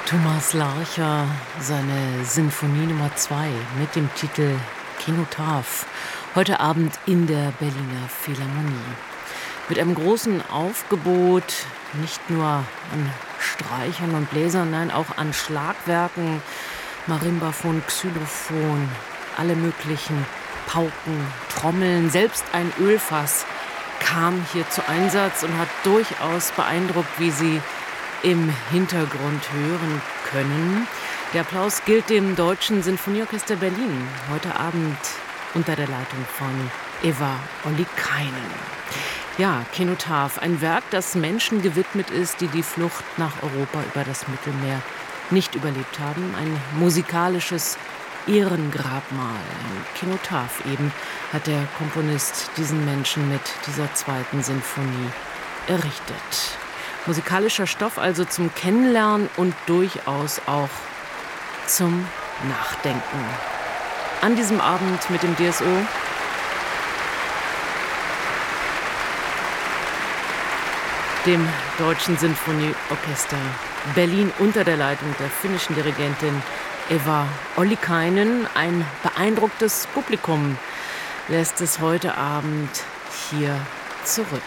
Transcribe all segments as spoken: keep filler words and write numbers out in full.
Thomas Larcher, seine Sinfonie Nummer zwei mit dem Titel Kenotaph, heute Abend in der Berliner Philharmonie. Mit einem großen Aufgebot, nicht nur an Streichern und Bläsern, nein, auch an Schlagwerken, Marimbaphon, Xylophon, alle möglichen Pauken, Trommeln, selbst ein Ölfass kam hier zu Einsatz und hat durchaus beeindruckt, wie Sie im Hintergrund hören können. Der Applaus gilt dem Deutschen Sinfonieorchester Berlin, heute Abend unter der Leitung von Eva Ollikainen. Ja, Kenotaph, ein Werk, das Menschen gewidmet ist, die die Flucht nach Europa über das Mittelmeer nicht überlebt haben. Ein musikalisches Ehrengrabmal, ein Kenotaph eben, hat der Komponist diesen Menschen mit dieser zweiten Sinfonie errichtet. Musikalischer Stoff also zum Kennenlernen und durchaus auch zum Nachdenken. An diesem Abend mit dem D S O dem Deutschen Sinfonieorchester Berlin unter der Leitung der finnischen Dirigentin Eva Ollikainen. Ein beeindrucktes Publikum lässt es heute Abend hier zurück.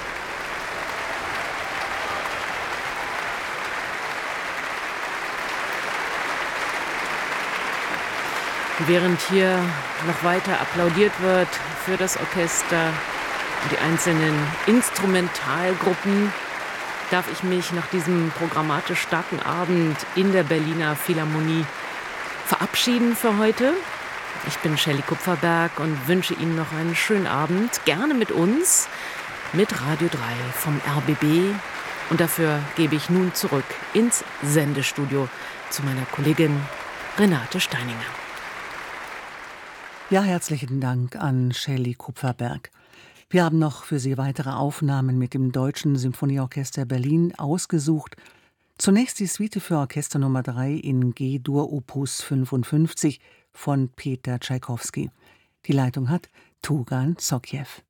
Während hier noch weiter applaudiert wird für das Orchester und die einzelnen Instrumentalgruppen, darf ich mich nach diesem programmatisch starken Abend in der Berliner Philharmonie verabschieden für heute. Ich bin Shelley Kupferberg und wünsche Ihnen noch einen schönen Abend. Gerne mit uns, mit Radio drei vom R B B. Und dafür gebe ich nun zurück ins Sendestudio zu meiner Kollegin Renate Steininger. Ja, herzlichen Dank an Shelley Kupferberg. Wir haben noch für Sie weitere Aufnahmen mit dem Deutschen Sinfonieorchester Berlin ausgesucht. Zunächst die Suite für Orchester Nummer drei in G-Dur Opus fünfundfünfzig von Peter Tschaikowski. Die Leitung hat Tugan Sokhiev.